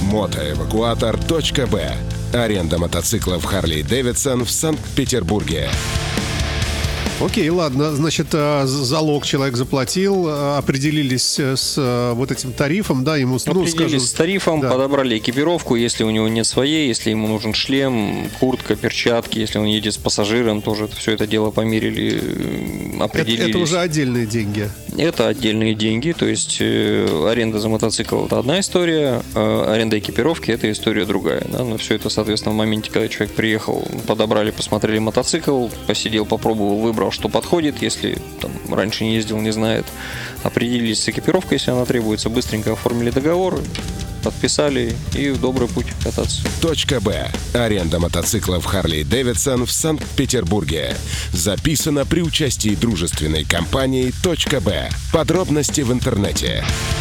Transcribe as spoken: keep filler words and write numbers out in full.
Мотоэвакуатор точка бэ. Аренда мотоциклов Harley Davidson в Санкт-Петербурге. Окей, ладно, значит, залог человек заплатил, определились с вот этим тарифом, да, ему, ну, определились скажем, с тарифом, да. Подобрали экипировку, если у него нет своей, если ему нужен шлем, куртка, перчатки, если он едет с пассажиром, тоже все это дело померили, определились. Это, это уже отдельные деньги. Это отдельные деньги, то есть э, аренда за мотоцикл — это одна история, а аренда экипировки — это история другая. Да? Но все это, соответственно, в моменте, когда человек приехал, подобрали, посмотрели мотоцикл, посидел, попробовал, выбрал, что подходит, если там, раньше не ездил, не знает, определились с экипировкой, если она требуется, быстренько оформили договор, подписали и в добрый путь кататься. Точка Б. Аренда мотоциклов Harley Davidson в Санкт-Петербурге. Записано при участии дружественной компании Точка Б. Подробности в интернете.